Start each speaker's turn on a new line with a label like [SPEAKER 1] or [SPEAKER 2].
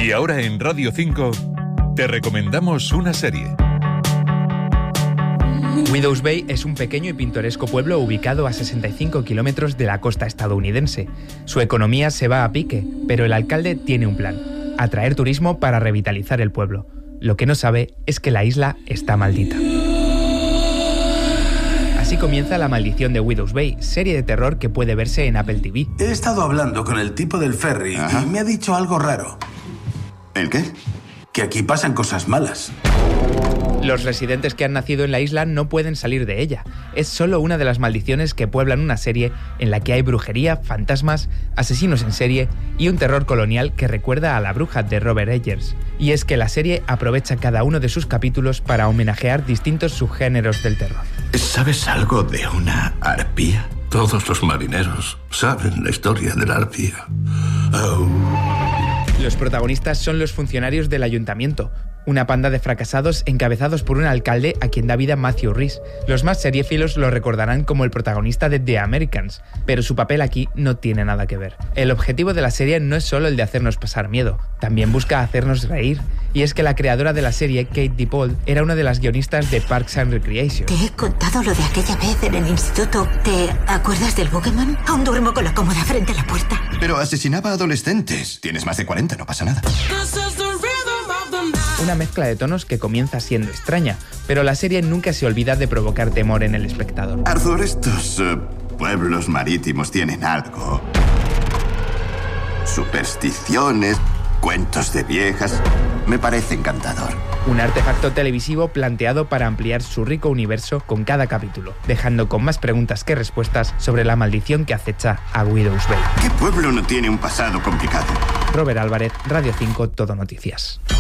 [SPEAKER 1] Y ahora en Radio 5 te recomendamos una serie.
[SPEAKER 2] Widows Bay es un pequeño y pintoresco pueblo ubicado a 65 kilómetros de la costa estadounidense. Su economía se va a pique, pero el alcalde tiene un plan: atraer turismo para revitalizar el pueblo. Lo que no sabe es que la isla está maldita. Así comienza La maldición de Widows Bay, serie de terror que puede verse en Apple TV.
[SPEAKER 3] He estado hablando con el tipo del ferry y me ha dicho algo raro.
[SPEAKER 4] ¿El qué?
[SPEAKER 3] Que aquí pasan cosas malas.
[SPEAKER 2] Los residentes que han nacido en la isla no pueden salir de ella. Es solo una de las maldiciones que pueblan una serie en la que hay brujería, fantasmas, asesinos en serie y un terror colonial que recuerda a La bruja de Robert Eggers. Y es que la serie aprovecha cada uno de sus capítulos para homenajear distintos subgéneros del terror.
[SPEAKER 4] ¿Sabes algo de una arpía?
[SPEAKER 5] Todos los marineros saben la historia de la arpía. Oh.
[SPEAKER 2] Los protagonistas son los funcionarios del ayuntamiento, una panda de fracasados encabezados por un alcalde a quien da vida Matthew Rhys. Los más seriéfilos lo recordarán como el protagonista de The Americans, pero su papel aquí no tiene nada que ver. El objetivo de la serie no es solo el de hacernos pasar miedo, también busca hacernos reír. Y es que la creadora de la serie, Kate DiPaul, era una de las guionistas de Parks and Recreation.
[SPEAKER 6] Te he contado lo de aquella vez en el instituto. ¿Te acuerdas del Boogeyman? Aún duermo con la cómoda frente a la puerta.
[SPEAKER 4] Pero asesinaba a adolescentes. Tienes más de 40, no pasa nada.
[SPEAKER 2] Una mezcla de tonos que comienza siendo extraña, pero la serie nunca se olvida de provocar temor en el espectador.
[SPEAKER 4] Arthur, estos pueblos marítimos tienen algo. Supersticiones, cuentos de viejas. Me parece encantador.
[SPEAKER 2] Un artefacto televisivo planteado para ampliar su rico universo con cada capítulo, dejando con más preguntas que respuestas sobre la maldición que acecha a Widows Bay.
[SPEAKER 4] ¿Qué pueblo no tiene un pasado complicado?
[SPEAKER 2] Robert Álvarez, Radio 5, Todo Noticias.